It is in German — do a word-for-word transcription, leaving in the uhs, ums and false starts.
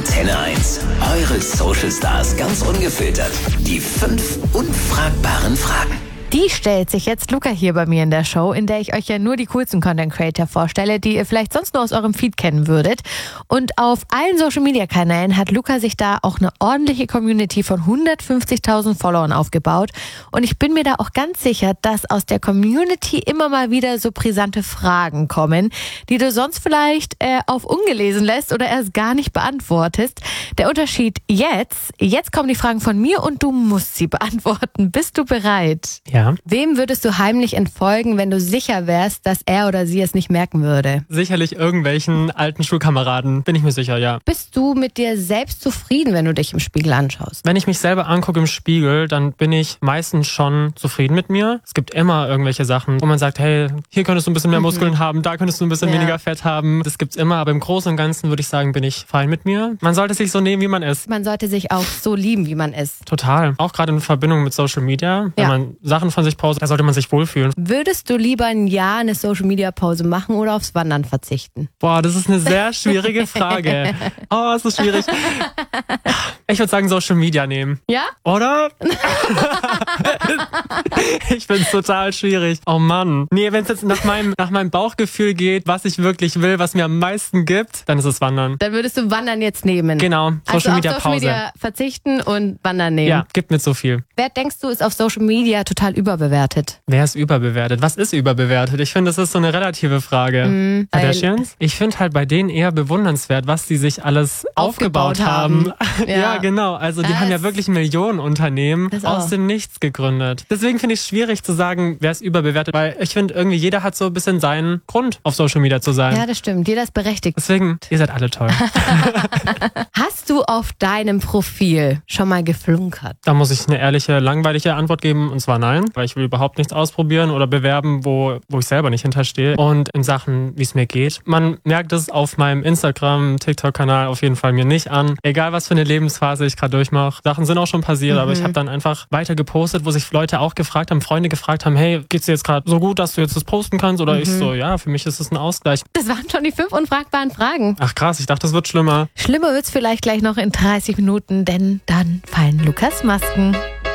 Antenne eins. Eure Social Stars ganz ungefiltert. Die fünf unfragbaren Fragen. Die stellt sich jetzt Luca hier bei mir in der Show, in der ich euch ja nur die coolsten Content Creator vorstelle, die ihr vielleicht sonst nur aus eurem Feed kennen würdet. Und auf allen Social Media Kanälen hat Luca sich da auch eine ordentliche Community von hundertfünfzigtausend Followern aufgebaut. Und ich bin mir da auch ganz sicher, dass aus der Community immer mal wieder so brisante Fragen kommen, die du sonst vielleicht äh, auf ungelesen lässt oder erst gar nicht beantwortest. Der Unterschied jetzt, jetzt kommen die Fragen von mir und du musst sie beantworten. Bist du bereit? Ja. Wem würdest du heimlich entfolgen, wenn du sicher wärst, dass er oder sie es nicht merken würde? Sicherlich irgendwelchen alten Schulkameraden, bin ich mir sicher, ja. Bist du mit dir selbst zufrieden, wenn du dich im Spiegel anschaust? Wenn ich mich selber angucke im Spiegel, dann bin ich meistens schon zufrieden mit mir. Es gibt immer irgendwelche Sachen, wo man sagt, hey, hier könntest du ein bisschen mehr Muskeln mhm. haben, da könntest du ein bisschen ja. weniger Fett haben. Das gibt's immer, aber im Großen und Ganzen würde ich sagen, bin ich fein mit mir. Man sollte sich so nehmen, wie man ist. Man sollte sich auch so lieben, wie man ist. Total. Auch gerade in Verbindung mit Social Media, wenn ja. man Sachen von sich postet, da sollte man sich wohlfühlen. Würdest du lieber ein Jahr eine Social-Media-Pause machen oder aufs Wandern verzichten? Boah, das ist eine sehr schwierige Frage. Oh, es ist schwierig. Ich würde sagen, Social Media nehmen. Ja? Oder? Ich finde es total schwierig. Oh Mann. Nee, wenn es jetzt nach meinem, nach meinem Bauchgefühl geht, was ich wirklich will, was mir am meisten gibt, dann ist es Wandern. Dann würdest du Wandern jetzt nehmen? Genau, Social also Media auf Social Pause. Media verzichten und Wandern nehmen. Ja, gibt mir so viel. Wer denkst du ist auf Social Media total überbewertet? Wer ist überbewertet? Was ist überbewertet? Ich finde, das ist so eine relative Frage. Mm, Kardashians? Ich finde halt bei denen eher bewundernswert, was die sich alles aufgebaut, aufgebaut haben. haben. Ja. ja, genau. Also die das haben ja wirklich Millionenunternehmen aus auch. dem Nichts gegründet. Deswegen finde ich es schwierig zu sagen, wer ist überbewertet, weil ich finde, irgendwie jeder hat so ein bisschen seinen Grund, auf Social Media zu sein. Ja, das stimmt. Jeder ist berechtigt. Deswegen, ihr seid alle toll. Hast du auf deinem Profil schon mal geflunkert? Da muss ich eine ehrliche, langweilige Antwort geben, und zwar nein, weil ich will überhaupt nichts ausprobieren oder bewerben, wo, wo ich selber nicht hinterstehe. Und in Sachen, wie es mir geht, man merkt es auf meinem Instagram, TikTok-Kanal auf jeden Fall mir nicht an. Egal, was für eine Lebensphase ich gerade durchmache. Sachen sind auch schon passiert, mhm. aber ich habe dann einfach weiter gepostet, wo sich Leute auch gefragt haben, Freunde gefragt haben, hey, geht's dir jetzt gerade so gut, dass du jetzt das posten kannst? Oder mhm. ich so, ja, für mich ist es ein Ausgleich. Das waren schon die fünf unfragbaren Fragen. Ach krass, ich dachte, das wird schlimmer. Schlimmer wird's vielleicht gleich noch in dreißig Minuten, denn dann fallen Lukas Masken.